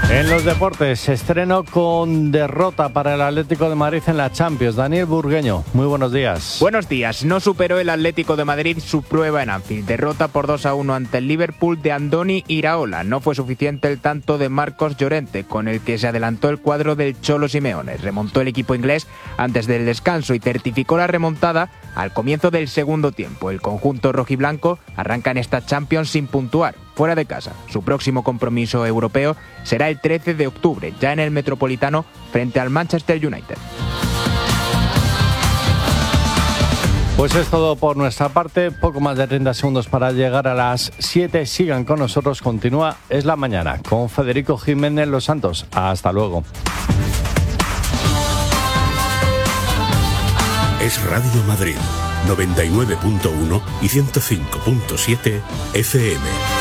En los deportes, estreno con derrota para el Atlético de Madrid en la Champions. Daniel Burgueño, muy buenos días. Buenos días. No superó el Atlético de Madrid su prueba en Anfield. Derrota por 2-1 ante el Liverpool de Andoni Iraola. No fue suficiente el tanto de Marcos Llorente, con el que se adelantó el cuadro del Cholo Simeone. Remontó el equipo inglés antes del descanso y certificó la remontada al comienzo del segundo tiempo. El conjunto rojiblanco arranca en esta Champions sin puntuar, fuera de casa. Su próximo compromiso europeo será el 13 de octubre, ya en el Metropolitano, frente al Manchester United. Pues es todo por nuestra parte, poco más de 30 segundos para llegar a las 7. Sigan con nosotros, continúa Es la Mañana, con Federico Jiménez Los Santos. Hasta luego. Es Radio Madrid, 99.1 y 105.7 FM.